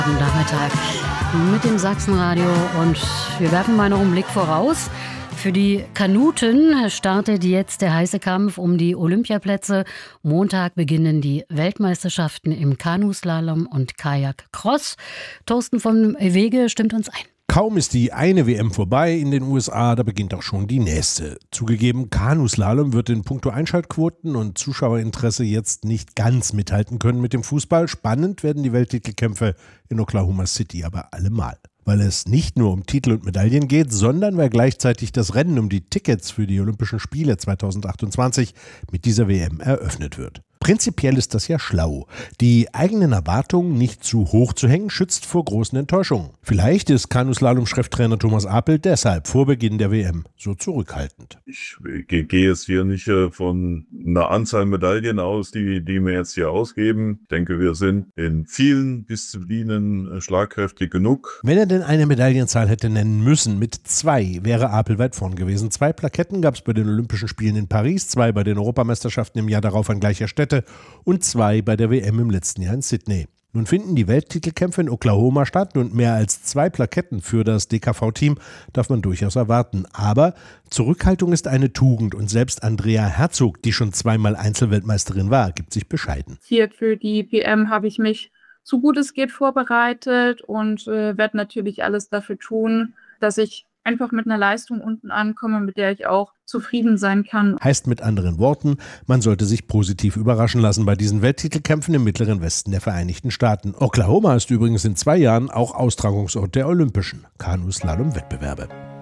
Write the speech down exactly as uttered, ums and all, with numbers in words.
Am Nachmittag mit dem Sachsenradio und wir werfen mal noch einen Blick voraus. Für die Kanuten startet jetzt der heiße Kampf um die Olympiaplätze. Montag beginnen die Weltmeisterschaften im Kanuslalom und Kajak-Cross. Thorsten von Wege stimmt uns ein. Kaum ist die eine W M vorbei in den U S A, da beginnt auch schon die nächste. Zugegeben, Kanuslalom wird in puncto Einschaltquoten und Zuschauerinteresse jetzt nicht ganz mithalten können mit dem Fußball. Spannend werden die Welttitelkämpfe in Oklahoma City aber allemal. Weil es nicht nur um Titel und Medaillen geht, sondern weil gleichzeitig das Rennen um die Tickets für die Olympischen Spiele zwanzig achtundzwanzig mit dieser W M eröffnet wird. Prinzipiell ist das ja schlau. Die eigenen Erwartungen nicht zu hoch zu hängen, schützt vor großen Enttäuschungen. Vielleicht ist Kanuslalom-Cheftrainer Thomas Apel deshalb vor Beginn der W M so zurückhaltend. Ich gehe jetzt hier nicht von einer Anzahl Medaillen aus, die, die wir jetzt hier ausgeben. Ich denke, wir sind in vielen Disziplinen schlagkräftig genug. Wenn er denn eine Medaillenzahl hätte nennen müssen, mit zwei wäre Apel weit vorn gewesen. Zwei Plaketten gab es bei den Olympischen Spielen in Paris, zwei bei den Europameisterschaften im Jahr darauf an gleicher Stätte und zwei bei der W M im letzten Jahr in Sydney. Nun finden die Welttitelkämpfe in Oklahoma statt und mehr als zwei Plaketten für das D K V-Team darf man durchaus erwarten. Aber Zurückhaltung ist eine Tugend und selbst Andrea Herzog, die schon zweimal Einzelweltmeisterin war, gibt sich bescheiden. Hier für die W M habe ich mich so gut es geht vorbereitet und äh, werde natürlich alles dafür tun, dass ich einfach mit einer Leistung unten ankomme, mit der ich auch zufrieden sein kann. Heißt mit anderen Worten, man sollte sich positiv überraschen lassen bei diesen Welttitelkämpfen im mittleren Westen der Vereinigten Staaten. Oklahoma ist übrigens in zwei Jahren auch Austragungsort der Olympischen Kanuslalom-Wettbewerbe.